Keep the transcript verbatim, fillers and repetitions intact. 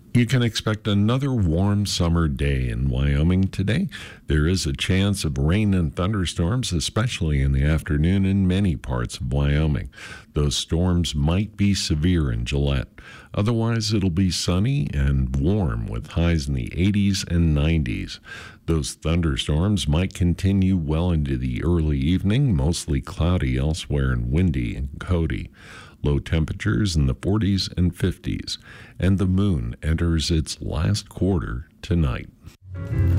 You can expect another warm summer day in Wyoming today. There is a chance of rain and thunderstorms, especially in the afternoon in many parts of Wyoming. Those storms might be severe in Gillette. Otherwise, it'll be sunny and warm with highs in the eighties and nineties. Those thunderstorms might continue well into the early evening, mostly cloudy elsewhere and windy in Cody. Low temperatures in the forties and fifties, and the moon enters its last quarter tonight.